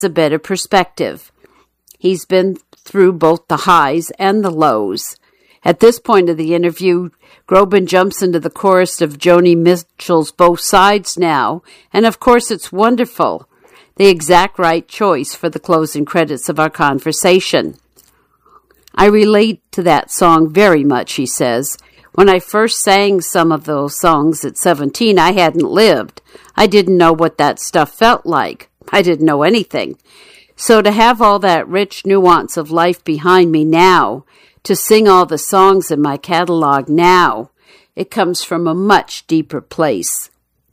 a better perspective. He's been through both the highs and the lows. At this point of the interview, Groban jumps into the chorus of Joni Mitchell's Both Sides Now, and of course it's wonderful. The exact right choice for the closing credits of our conversation. I relate to that song very much, he says. When I first sang some of those songs at 17, I hadn't lived. I didn't know what that stuff felt like. I didn't know anything. So to have all that rich nuance of life behind me now, to sing all the songs in my catalog now, it comes from a much deeper place.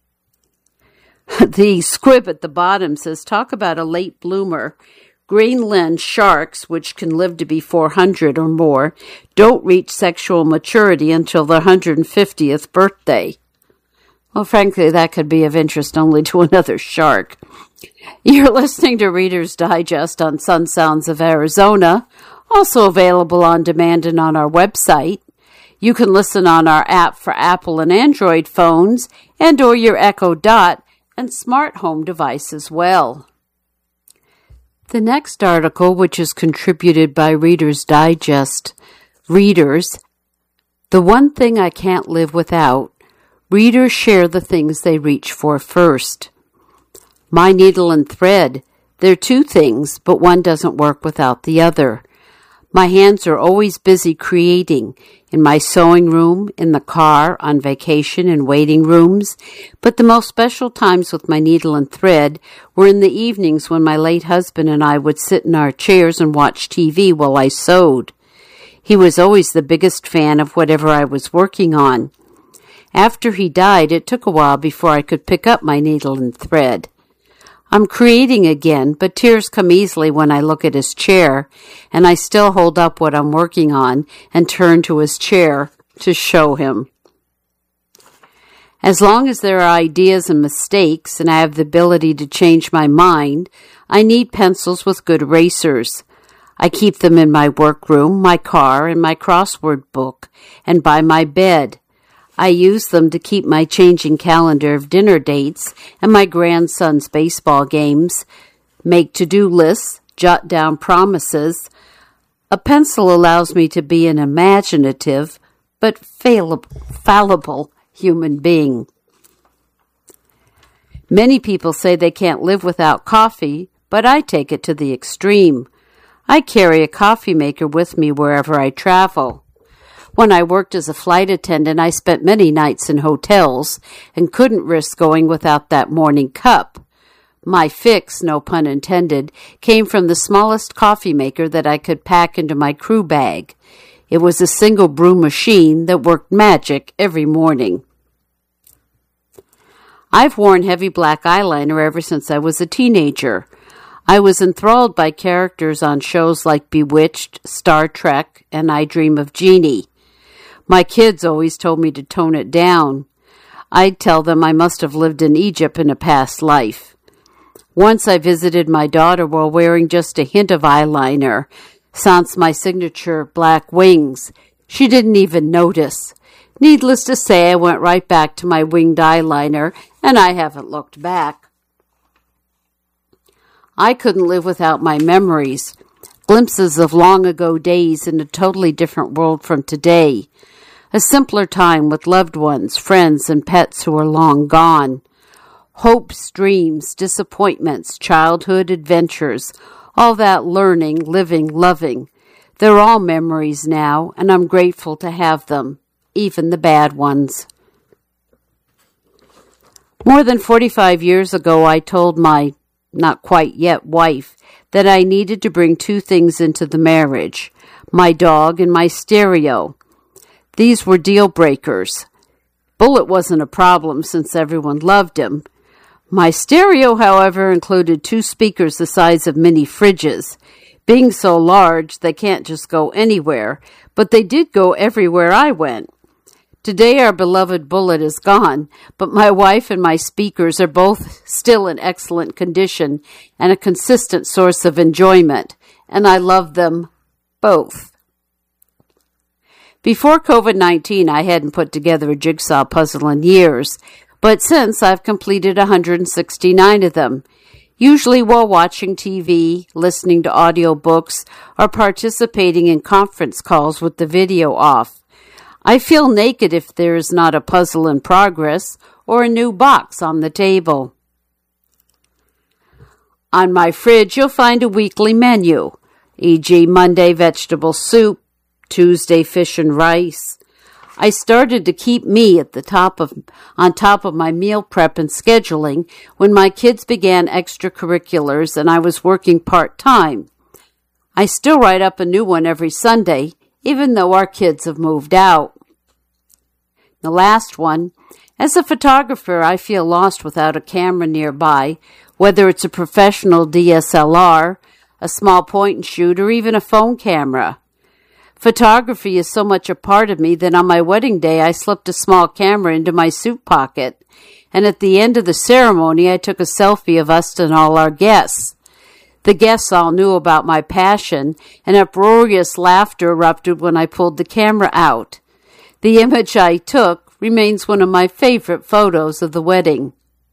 The squib at the bottom says, talk about a late bloomer. Greenland sharks, which can live to be 400 or more, don't reach sexual maturity until their 150th birthday. Well, frankly, that could be of interest only to another shark. You're listening to Reader's Digest on Sun Sounds of Arizona, also available on demand and on our website. You can listen on our app for Apple and Android phones and or your Echo Dot and smart home device as well. The next article, which is contributed by Reader's Digest readers, The One Thing I Can't Live Without, readers share the things they reach for first. My needle and thread, they're two things, but one doesn't work without the other. My hands are always busy creating, in my sewing room, in the car, on vacation, in waiting rooms, but the most special times with my needle and thread were in the evenings when my late husband and I would sit in our chairs and watch TV while I sewed. He was always the biggest fan of whatever I was working on. After he died, it took a while before I could pick up my needle and thread. I'm creating again, but tears come easily when I look at his chair, and I still hold up what I'm working on and turn to his chair to show him. As long as there are ideas and mistakes, and I have the ability to change my mind, I need pencils with good erasers. I keep them in my workroom, my car, and my crossword book, and by my bed. I use them to keep my changing calendar of dinner dates and my grandson's baseball games, make to-do lists, jot down promises. A pencil allows me to be an imaginative but fallible human being. Many people say they can't live without coffee, but I take it to the extreme. I carry a coffee maker with me wherever I travel. When I worked as a flight attendant, I spent many nights in hotels and couldn't risk going without that morning cup. My fix, no pun intended, came from the smallest coffee maker that I could pack into my crew bag. It was a single brew machine that worked magic every morning. I've worn heavy black eyeliner ever since I was a teenager. I was enthralled by characters on shows like Bewitched, Star Trek, and I Dream of Jeannie. My kids always told me to tone it down. I'd tell them I must have lived in Egypt in a past life. Once I visited my daughter while wearing just a hint of eyeliner, sans my signature black wings. She didn't even notice. Needless to say, I went right back to my winged eyeliner, and I haven't looked back. I couldn't live without my memories, glimpses of long ago days in a totally different world from today. A simpler time with loved ones, friends, and pets who are long gone. Hopes, dreams, disappointments, childhood adventures, all that learning, living, loving. They're all memories now, and I'm grateful to have them, even the bad ones. More than 45 years ago, I told my not quite yet wife that I needed to bring two things into the marriage, my dog and my stereo. These were deal breakers. Bullet wasn't a problem since everyone loved him. My stereo, however, included two speakers the size of mini fridges. Being so large, they can't just go anywhere, but they did go everywhere I went. Today our beloved Bullet is gone, but my wife and my speakers are both still in excellent condition and a consistent source of enjoyment, and I love them both. Before COVID-19, I hadn't put together a jigsaw puzzle in years, but since I've completed 169 of them. usually while watching TV, listening to audiobooks, or participating in conference calls with the video off. I feel naked if there is not a puzzle in progress or a new box on the table. On my fridge, you'll find a weekly menu, e.g. Monday vegetable soup, Tuesday fish and rice. I started to keep me on top of my meal prep and scheduling when my kids began extracurriculars and I was working part-time. I still write up a new one every Sunday, even though our kids have moved out. The last one, as a photographer, I feel lost without a camera nearby, whether it's a professional DSLR, a small point-and-shoot, or even a phone camera. Photography is so much a part of me that on my wedding day I slipped a small camera into my suit pocket, and at the end of the ceremony I took a selfie of us and all our guests. The guests all knew about my passion, and uproarious laughter erupted when I pulled the camera out. The image I took remains one of my favorite photos of the wedding.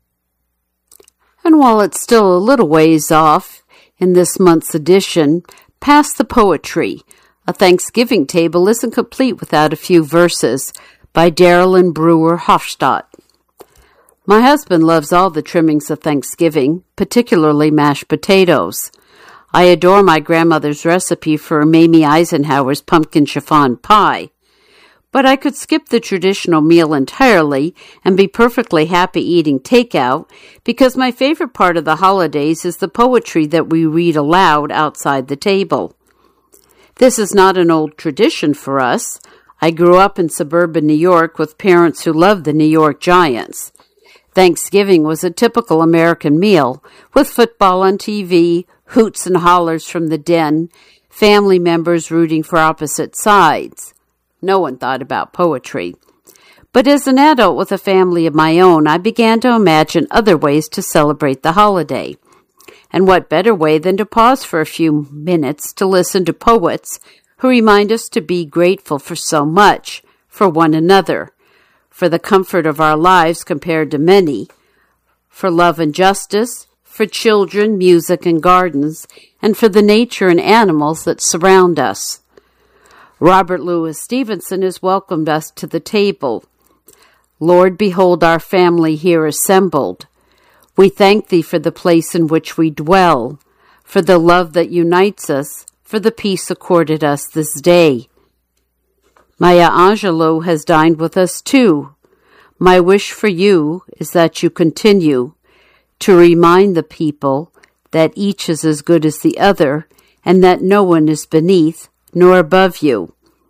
And while it's still a little ways off, in this month's edition, past the poetry, A Thanksgiving Table isn't complete without a few verses by Darylyn Brewer Hofstadt. My husband loves all the trimmings of Thanksgiving, particularly mashed potatoes. I adore my grandmother's recipe for Mamie Eisenhower's pumpkin chiffon pie. But I could skip the traditional meal entirely and be perfectly happy eating takeout because my favorite part of the holidays is the poetry that we read aloud outside the table. This is not an old tradition for us. I grew up in suburban New York with parents who loved the New York Giants. Thanksgiving was a typical American meal, with football on TV, hoots and hollers from the den, family members rooting for opposite sides. No one thought about poetry. But as an adult with a family of my own, I began to imagine other ways to celebrate the holiday. And what better way than to pause for a few minutes to listen to poets who remind us to be grateful for so much, for one another, for the comfort of our lives compared to many, for love and justice, for children, music, and gardens, and for the nature and animals that surround us. Robert Louis Stevenson has welcomed us to the table. Lord, behold our family here assembled. We thank thee for the place in which we dwell, for the love that unites us, for the peace accorded us this day. Maya Angelou has dined with us too. My wish for you is that you continue to remind the people that each is as good as the other and that no one is beneath nor above you.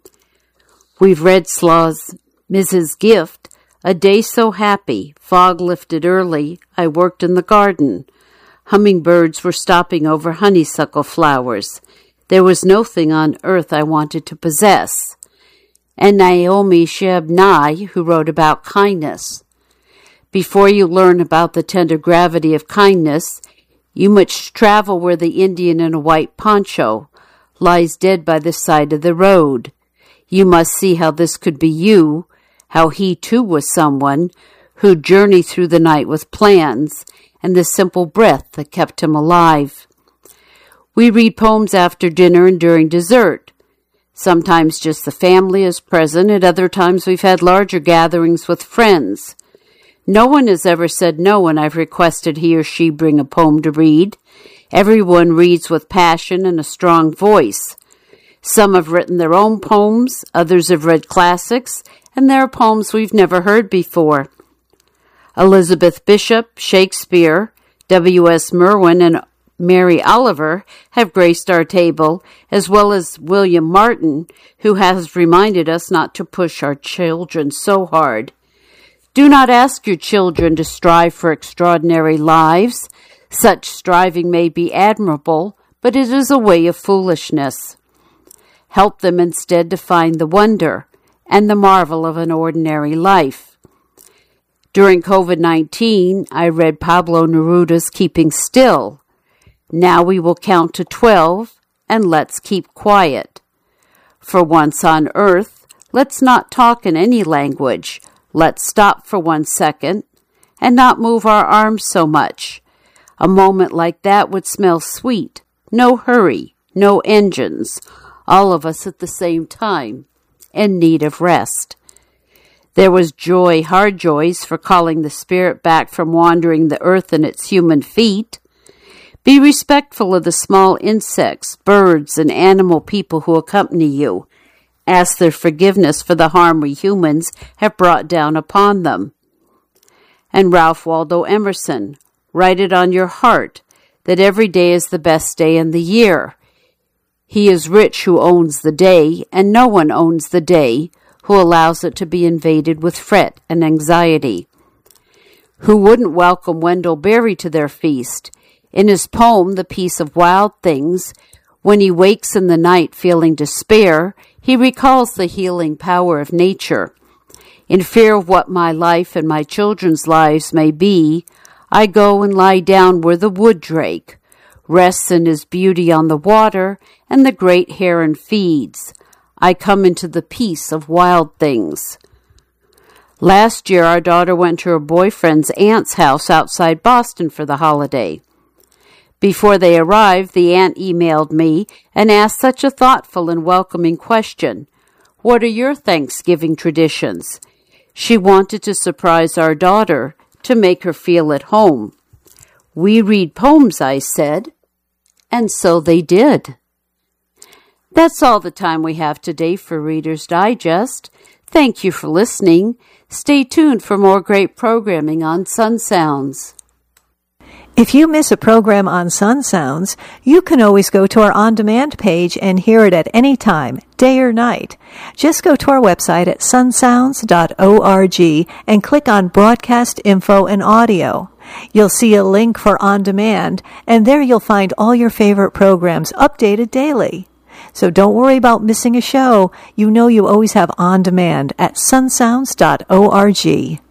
We've read Slaw's Mrs. Gift, a day so happy, fog lifted early, I worked in the garden. Hummingbirds were stopping over honeysuckle flowers. There was no thing on earth I wanted to possess. And Naomi Shihab-Nye, who wrote about kindness. Before you learn about the tender gravity of kindness, you must travel where the Indian in a white poncho lies dead by the side of the road. You must see how this could be you, how he too was someone who journeyed through the night with plans and the simple breath that kept him alive. We read poems after dinner and during dessert. Sometimes just the family is present, at other times we've had larger gatherings with friends. No one has ever said no when I've requested he or she bring a poem to read. Everyone reads with passion and a strong voice. Some have written their own poems, others have read classics, and there are poems we've never heard before. Elizabeth Bishop, Shakespeare, W.S. Merwin, and Mary Oliver have graced our table, as well as William Martin, who has reminded us not to push our children so hard. Do not ask your children to strive for extraordinary lives. Such striving may be admirable, but it is a way of foolishness. Help them instead to find the wonder and the marvel of an ordinary life. During COVID-19, I read Pablo Neruda's Keeping Still. Now we will count to 12, and let's keep quiet. For once on earth, let's not talk in any language. Let's stop for 1 second and not move our arms so much. A moment like that would smell sweet. No hurry, no engines. All of us at the same time, in need of rest. There was joy, hard joys, for calling the spirit back from wandering the earth in its human feet. Be respectful of the small insects, birds, and animal people who accompany you. Ask their forgiveness for the harm we humans have brought down upon them. And Ralph Waldo Emerson, write it on your heart that every day is the best day in the year. He is rich who owns the day, and no one owns the day who allows it to be invaded with fret and anxiety. Who wouldn't welcome Wendell Berry to their feast? In his poem, The Peace of Wild Things, when he wakes in the night feeling despair, he recalls the healing power of nature. In fear of what my life and my children's lives may be, I go and lie down where the wood drake rests in his beauty on the water, and the great heron feeds. I come into the peace of wild things. Last year, our daughter went to her boyfriend's aunt's house outside Boston for the holiday. Before they arrived, the aunt emailed me and asked such a thoughtful and welcoming question. What are your Thanksgiving traditions? She wanted to surprise our daughter to make her feel at home. We read poems, I said, and so they did. That's all the time we have today for Reader's Digest. Thank you for listening. Stay tuned for more great programming on Sun Sounds. If you miss a program on Sun Sounds, you can always go to our on-demand page and hear it at any time, day or night. Just go to our website at sunsounds.org and click on Broadcast Info and Audio. You'll see a link for On Demand, and there you'll find all your favorite programs updated daily. So don't worry about missing a show. You know you always have On Demand at sunsounds.org.